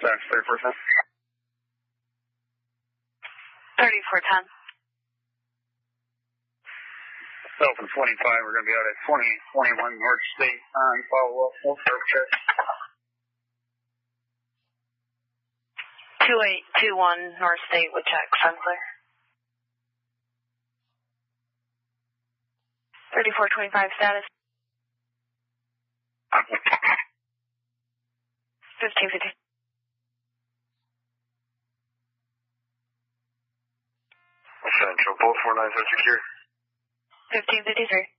That's 3410. 3410. Open 25, we're going to be out at 2021 North State on follow-up. We'll serve check. 2821 North State with check, unclear. 3425 status. 1550. Central, both 49 are secure. 1553.